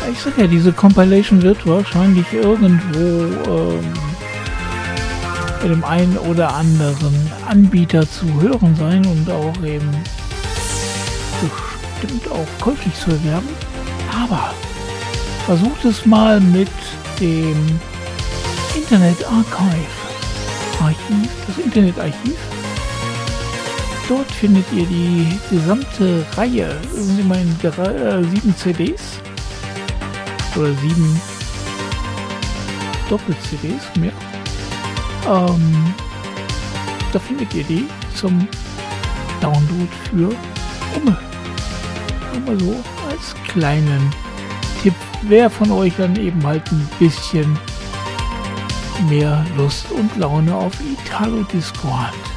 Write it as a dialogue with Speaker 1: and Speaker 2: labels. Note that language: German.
Speaker 1: ich sag ja, diese Compilation wird wahrscheinlich irgendwo bei dem einen oder anderen Anbieter zu hören sein und auch eben bestimmt auch käuflich zu erwerben. Aber versucht es mal mit dem Internet Archive. Das Internetarchiv. Dort findet ihr die gesamte Reihe, sind immerhin 7 CDs oder 7 Doppel-CDs mehr. Da findet ihr die zum Download für Umme. Nur mal so als kleinen Tipp, wer von euch dann eben halt ein bisschen mehr Lust und Laune auf Italo-Disco hat.